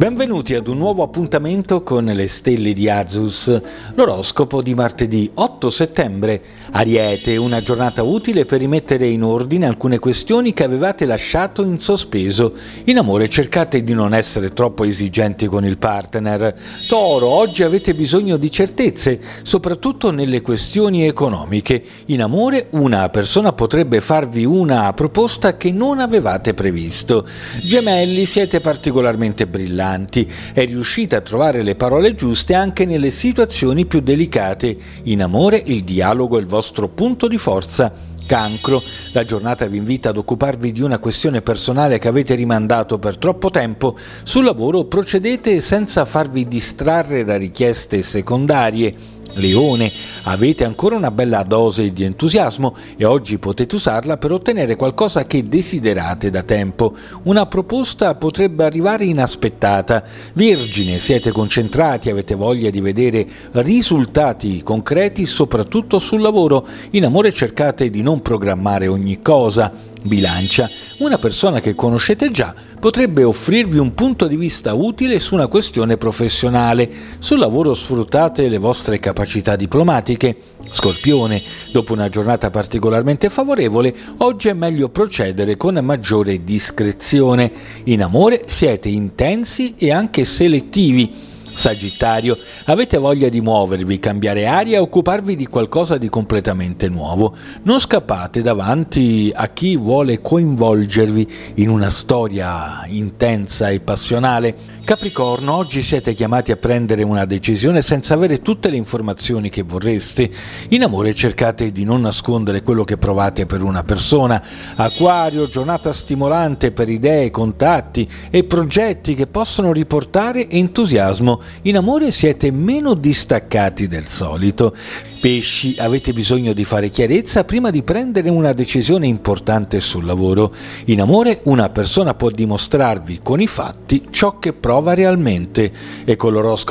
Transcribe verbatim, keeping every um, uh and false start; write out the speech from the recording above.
Benvenuti ad un nuovo appuntamento con le stelle di Azus, l'oroscopo di martedì otto settembre. Ariete, una giornata utile per rimettere in ordine alcune questioni che avevate lasciato in sospeso. In amore cercate di non essere troppo esigenti con il partner. Toro, oggi avete bisogno di certezze, soprattutto nelle questioni economiche. In amore una persona potrebbe farvi una proposta che non avevate previsto. Gemelli, siete particolarmente brillanti. È riuscita a trovare le parole giuste anche nelle situazioni più delicate. In amore il dialogo è il vostro punto di forza. Cancro, la giornata vi invita ad occuparvi di una questione personale che avete rimandato per troppo tempo. Sul lavoro procedete senza farvi distrarre da richieste secondarie. Leone, avete ancora una bella dose di entusiasmo e oggi potete usarla per ottenere qualcosa che desiderate da tempo. Una proposta potrebbe arrivare inaspettata. Vergine, siete concentrati, avete voglia di vedere risultati concreti soprattutto sul lavoro. In amore cercate di non programmare ogni cosa. Bilancia, una persona che conoscete già potrebbe offrirvi un punto di vista utile su una questione professionale. Sul lavoro sfruttate le vostre capacità diplomatiche. Scorpione, dopo una giornata particolarmente favorevole, oggi è meglio procedere con maggiore discrezione. In amore siete intensi e anche selettivi. Sagittario, avete voglia di muovervi, cambiare aria e occuparvi di qualcosa di completamente nuovo. Non scappate davanti a chi vuole coinvolgervi in una storia intensa e passionale. Capricorno, oggi siete chiamati a prendere una decisione senza avere tutte le informazioni che vorreste. In amore cercate di non nascondere quello che provate per una persona. Acquario, giornata stimolante per idee, contatti e progetti che possono riportare entusiasmo. In amore siete meno distaccati del solito. Pesci, avete bisogno di fare chiarezza prima di prendere una decisione importante sul lavoro. In amore una persona può dimostrarvi con i fatti ciò che prova realmente. E con l'oroscopo